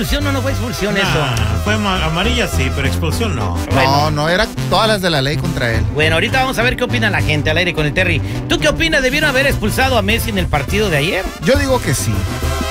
expulsión o no fue expulsión eso? Fue amarilla sí, pero expulsión no. Bueno. No, era todas las de la ley contra él. Bueno, ahorita vamos a ver qué opina la gente al aire con el Terry. ¿Tú qué opinas? ¿Debieron haber expulsado a Messi en el partido de ayer? Yo digo que sí.